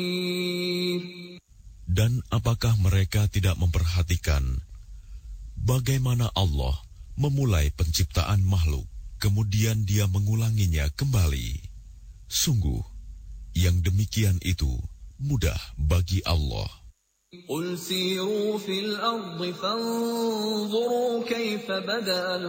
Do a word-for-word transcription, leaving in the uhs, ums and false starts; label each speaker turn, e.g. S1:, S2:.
S1: Dan apakah mereka tidak memperhatikan bagaimana Allah memulai penciptaan makhluk, kemudian Dia mengulanginya kembali? Sungguh, yang demikian itu mudah bagi Allah.
S2: قُلْ سِيرُوا فِي الْأَرْضِ فَانظُرُوا كَيْفَ بَدَأَ